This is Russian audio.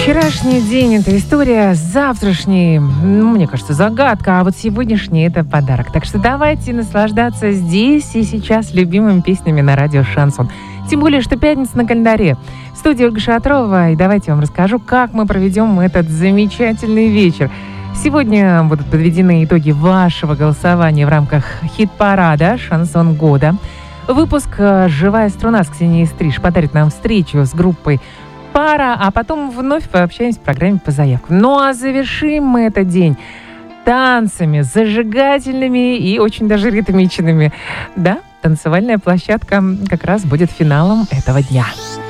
Вчерашний день – это история, завтрашний, мне кажется, загадка, а вот сегодняшний – это подарок. Так что давайте наслаждаться здесь и сейчас любимыми песнями на радио «Шансон». Тем более, что пятница на календаре. В студии Ольга Шатрова, и давайте я вам расскажу, как мы проведем этот замечательный вечер. Сегодня будут подведены итоги вашего голосования в рамках хит-парада «Шансон года». Выпуск «Живая струна» с Ксенией Стриж подарит нам встречу с группой «Пара», а потом вновь пообщаемся в программе по заявкам. Ну а завершим мы этот день танцами, зажигательными и очень даже ритмичными. Да, танцевальная площадка как раз будет финалом этого дня.